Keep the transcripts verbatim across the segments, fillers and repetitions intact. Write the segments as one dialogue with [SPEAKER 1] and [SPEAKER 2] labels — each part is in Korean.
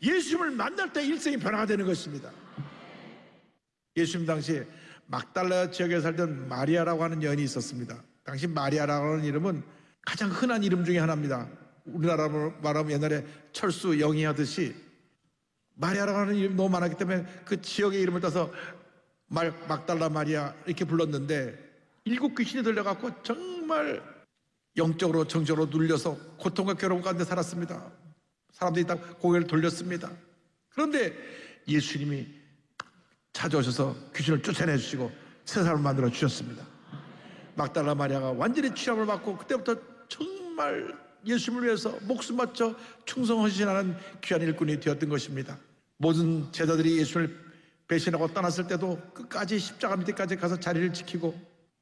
[SPEAKER 1] 예수님을 만날 때 일생이 변화가 되는 것입니다. 예수님 당시에 막달라 지역에 살던 마리아라고 하는 여인이 있었습니다. 당시 마리아라고 하는 이름은 가장 흔한 이름 중에 하나입니다. 우리나라로 말하면 옛날에 철수 영희 하듯이 마리아라고 하는 이름이 너무 많았기 때문에 그 지역의 이름을 따서 말, 막달라 마리아 이렇게 불렀는데 일곱 귀신이 들려갖고 정말 영적으로 정적으로 눌려서 고통과 괴로움 가운데 살았습니다. 사람들이 다 고개를 돌렸습니다. 그런데 예수님이 찾아오셔서 귀신을 쫓아내 주시고 새 사람을 만들어 주셨습니다. 막달라 마리아가 완전히 취함을 받고 그때부터 정말 예수님을 위해서 목숨 바쳐 충성헌신하는 귀한 일꾼이 되었던 것입니다. 모든 제자들이 예수님을 배신하고 떠났을 때도 끝까지 십자가 밑에까지 가서 자리를 지키고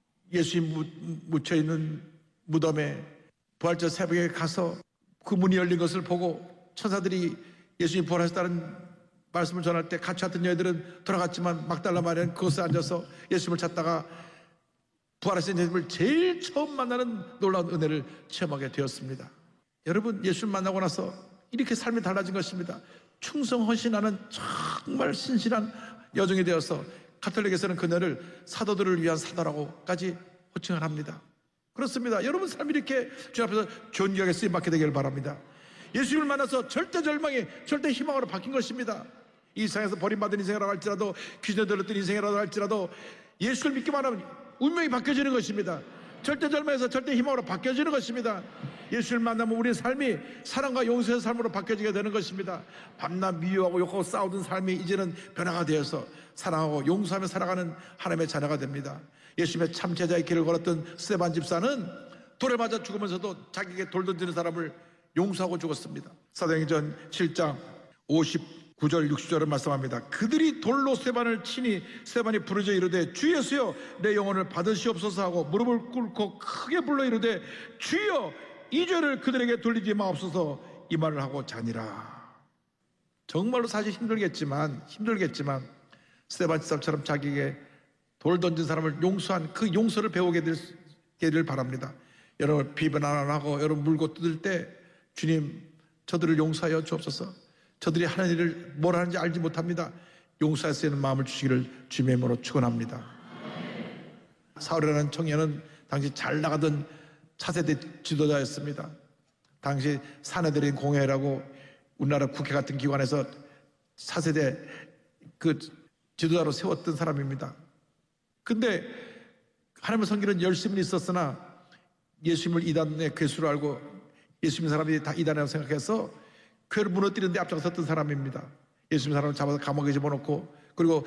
[SPEAKER 1] 예수님 묻혀있는 무덤에 부활절 새벽에 가서 그 문이 열린 것을 보고 천사들이 예수님 부활하셨다는 말씀을 전할 때 같이 왔던 여인들은 돌아갔지만 막달라 마리아는 그곳에 앉아서 예수님을 찾다가 부활하신 예수님을 제일 처음 만나는 놀라운 은혜를 체험하게 되었습니다. 여러분, 예수님 만나고 나서 이렇게 삶이 달라진 것입니다. 충성헌신하는 정말 신실한 여종이 되어서 가톨릭에서는 그녀를 사도들을 위한 사도라고까지 호칭을 합니다. 그렇습니다. 여러분 삶이 이렇게 주 앞에서 존귀하게 쓰임받게 되기를 바랍니다. 예수님을 만나서 절대 절망이 절대 희망으로 바뀐 것입니다. 이 세상에서 버림받은 인생이라고 할지라도 귀신에 들렸던 인생이라고 할지라도 예수를 믿기만 하면 운명이 바뀌어지는 것입니다. 절대 절망에서 절대 희망으로 바뀌어지는 것입니다. 예수를 만나면 우리의 삶이 사랑과 용서의 삶으로 바뀌어지게 되는 것입니다. 밤낮 미워하고 욕하고 싸우던 삶이 이제는 변화가 되어서 사랑하고 용서하며 살아가는 하나님의 자녀가 됩니다. 예수님의 참 제자의 길을 걸었던 스데반 집사는 돌에 맞아 죽으면서도 자기에게 돌 던지는 사람을 용서하고 죽었습니다. 사도행전 칠 장 오십구 절 육십 절을 말씀합니다. 그들이 돌로 스데반을 치니 스데반이 부르짖어 이르되 주 예수여 내 영혼을 받으시옵소서 하고 무릎을 꿇고 크게 불러 이르되 주여 이 죄를 그들에게 돌리지 마옵소서 이 말을 하고 자니라. 정말로 사실 힘들겠지만 힘들겠지만 스데반 집사처럼 자기에게 돌 던진 사람을 용서한 그 용서를 배우게 되기를 바랍니다. 여러분 비번 안 하고 여러분 물고 뜯을 때 주님 저들을 용서하여 주옵소서. 저들이 하는 일을 뭘 하는지 알지 못합니다. 용서할 수 있는 마음을 주시기를 주님의 이름으로 축원합니다. 사울이라는 청년은 당시 잘 나가던 차세대 지도자였습니다. 당시 사내들인 공회라고 우리나라 국회 같은 기관에서 차세대 그 지도자로 세웠던 사람입니다. 근데 하나님의 섬기는 열심히 있었으나 예수님을 이단의 괴수로 알고 예수님 사람들이 다 이단이라고 생각해서 교회를 무너뜨리는 데 앞장섰던 사람입니다. 예수님 사람을 잡아서 감옥에 집어넣고 그리고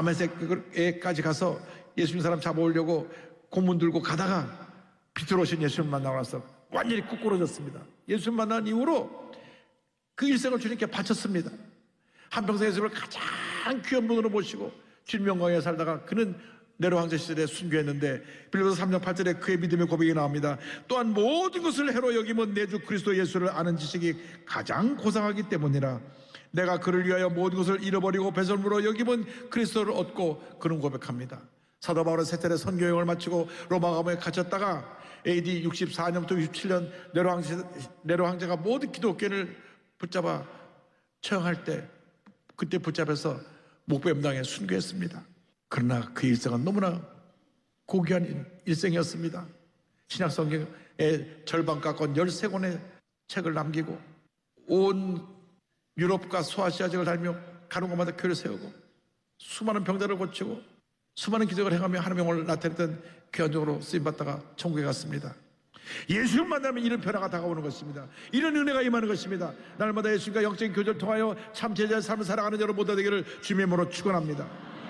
[SPEAKER 1] 다메섹에까지 가서 예수님 사람 잡아오려고 고문 들고 가다가 빛으로 오신 예수님 만나고 나서 완전히 꾸꾸러졌습니다. 예수님 만난 이후로 그 일생을 주님께 바쳤습니다. 한평생 예수님을 가장 귀한 분으로 모시고 주님 영광에 살다가 그는 네로 황제 시절에 순교했는데 빌립보서 삼 장 팔 절에 그의 믿음의 고백이 나옵니다. 또한 모든 것을 해로 여기면 내 주 그리스도 예수를 아는 지식이 가장 고상하기 때문이라. 내가 그를 위하여 모든 것을 잃어버리고 배설물로 여기면 그리스도를 얻고 그는 고백합니다. 사도 바울은 세 차례 선교 여행을 마치고 로마 감옥에 갇혔다가 에이디 육십사 년부터 육십칠 년 네로 황제, 네로 황제가 모든 기독교인을 붙잡아 처형할 때 그때 붙잡아서 목배임당에 순교했습니다. 그러나 그 일생은 너무나 고귀한 일생이었습니다. 신약성경의 절반 가까운 열세 권의 책을 남기고 온 유럽과 소아시아 지역을 달며 가는 곳마다 교회를 세우고 수많은 병자를 고치고 수많은 기적을 행하며 하나님의 영광을 나타냈던 귀한종으로 쓰임받다가 천국에 갔습니다. 예수를 만나면 이런 변화가 다가오는 것입니다. 이런 은혜가 임하는 것입니다. 날마다 예수님과 영적인 교제를 통하여 참 제자의 삶을 살아가는 여러분 모두 되기를 주님의 이름으로 축원합니다.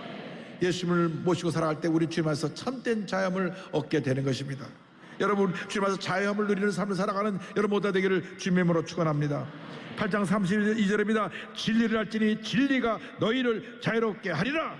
[SPEAKER 1] 예수님을 모시고 살아갈 때 우리 주님 안에서 참된 자유함을 얻게 되는 것입니다. 여러분 주님 안에서 자유함을 누리는 삶을 살아가는 여러분 모두 되기를 주님의 이름으로 축원합니다. 팔 장 삼십이 절입니다. 진리를 알지니 진리가 너희를 자유롭게 하리라.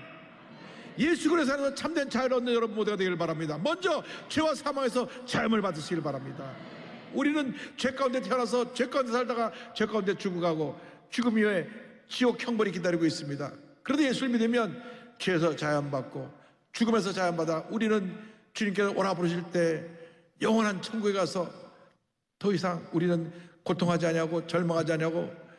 [SPEAKER 1] 예수 그리스도 안에서 참된 자유를 얻는 여러분 모두가 되기를 바랍니다. 먼저 죄와 사망에서 자유함을 받으시길 바랍니다. 우리는 죄 가운데 태어나서 죄 가운데 살다가 죄 가운데 죽어가고 죽음 이후에 지옥 형벌이 기다리고 있습니다. 그런데 예수를 믿으면 죄에서 자유함받고 죽음에서 자유함받아 우리는 주님께서 오라 부르실 때 영원한 천국에 가서 더 이상 우리는 고통하지 아니하고 절망하지 아니하고